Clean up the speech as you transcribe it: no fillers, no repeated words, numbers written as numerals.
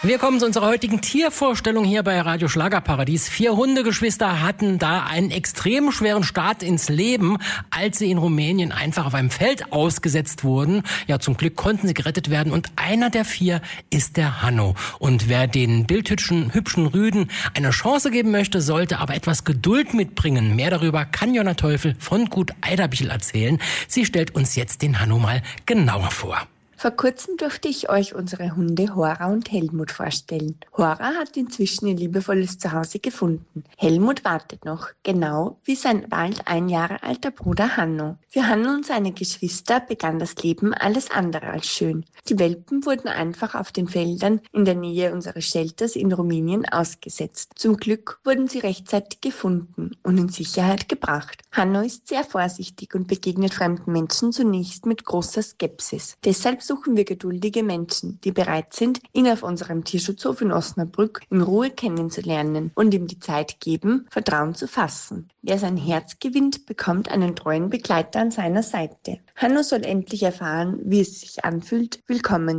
Wir kommen zu unserer heutigen Tiervorstellung hier bei Radio Schlagerparadies. 4 Hundegeschwister hatten da einen extrem schweren Start ins Leben, als sie in Rumänien einfach auf einem Feld ausgesetzt wurden. Ja, zum Glück konnten sie gerettet werden und einer der 4 ist der Hanno. Und wer den bildhübschen Rüden eine Chance geben möchte, sollte aber etwas Geduld mitbringen. Mehr darüber kann Jonna Teufel von Gut Eiderbichel erzählen. Sie stellt uns jetzt den Hanno mal genauer vor. Vor kurzem durfte ich euch unsere Hunde Hora und Helmut vorstellen. Hora hat inzwischen ihr liebevolles Zuhause gefunden. Helmut wartet noch, genau wie sein bald 1 Jahre alter Bruder Hanno. Für Hanno und seine Geschwister begann das Leben alles andere als schön. Die Welpen wurden einfach auf den Feldern in der Nähe unseres Shelters in Rumänien ausgesetzt. Zum Glück wurden sie rechtzeitig gefunden und in Sicherheit gebracht. Hanno ist sehr vorsichtig und begegnet fremden Menschen zunächst mit großer Skepsis. Deshalb suchen wir geduldige Menschen, die bereit sind, ihn auf unserem Tierschutzhof in Osnabrück in Ruhe kennenzulernen und ihm die Zeit geben, Vertrauen zu fassen. Wer sein Herz gewinnt, bekommt einen treuen Begleiter an seiner Seite. Hanno soll endlich erfahren, wie es sich anfühlt, willkommen